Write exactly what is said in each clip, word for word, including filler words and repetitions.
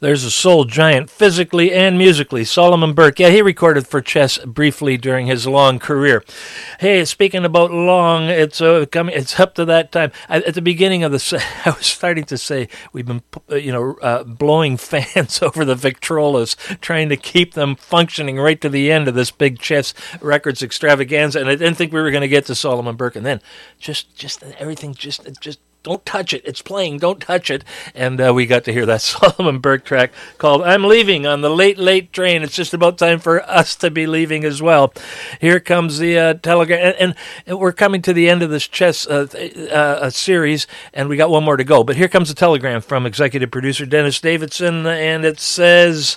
There's a soul giant, physically and musically, Solomon Burke. Yeah, he recorded for Chess briefly during his long career. Hey, speaking about long, it's uh, coming. It's up to that time. I, at the beginning of the, I was starting to say we've been, uh, you know, uh, blowing fans over the Victrolas, trying to keep them functioning right to the end of this big Chess Records extravaganza. And I didn't think we were going to get to Solomon Burke, and then just, just everything, just, just. Don't touch it. It's playing. Don't touch it. And uh, we got to hear that Solomon Burke track called I'm Leaving on the Late, Late Train. It's just about time for us to be leaving as well. Here comes the uh, telegram. And, and, and we're coming to the end of this chess uh, uh, series, and we got one more to go. But here comes a telegram from executive producer Dennis Davidson, and it says...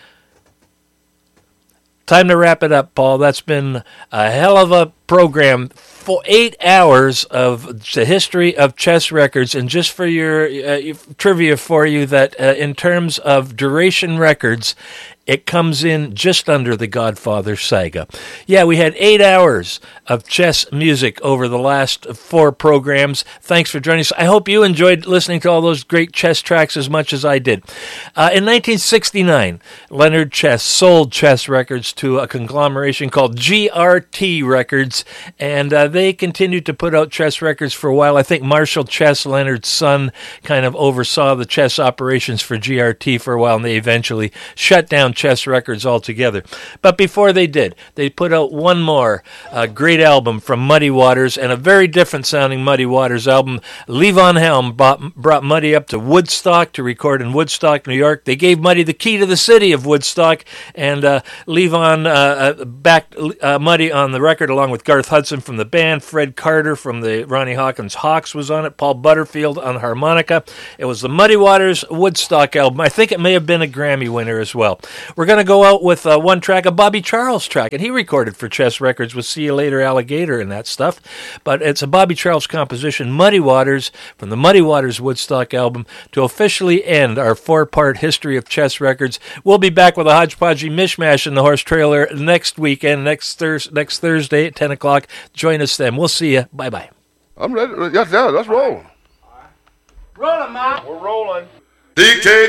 Time to wrap it up, Paul. That's been a hell of a program. For eight hours of the history of Chess Records, and just for your uh, trivia for you, that uh, in terms of duration records, it comes in just under the Godfather saga. Yeah, we had eight hours of chess music over the last four programs. Thanks for joining us. I hope you enjoyed listening to all those great chess tracks as much as I did. Uh, in nineteen sixty-nine, Leonard Chess sold Chess Records to a conglomeration called G R T Records, and uh, they continued to put out chess records for a while. I think Marshall Chess, Leonard's son, kind of oversaw the chess operations for G R T for a while, and they eventually shut down Chess Records altogether. But before they did, they put out one more uh, great album from Muddy Waters, and a very different sounding Muddy Waters album. Levon Helm bought, brought Muddy up to Woodstock to record in Woodstock, New York. They gave Muddy the key to the city of Woodstock, and uh, Levon uh, backed uh, Muddy on the record along with Garth Hudson from the band. Fred Carter from the Ronnie Hawkins Hawks was on it. Paul Butterfield on harmonica. It was the Muddy Waters Woodstock album. I think it may have been a Grammy winner as well. We're going to go out with uh, one track, a Bobby Charles track, and he recorded for Chess Records with See You Later Alligator and that stuff. But it's a Bobby Charles composition, Muddy Waters, from the Muddy Waters Woodstock album, to officially end our four-part history of Chess Records. We'll be back with a hodgepodgey mishmash in the Horse Trailer next weekend, next, thurs- next Thursday at ten o'clock. Join us then. We'll see you. Bye-bye. I'm ready. Yes, yeah, let's roll. Rolling, Mike. We're rolling. D J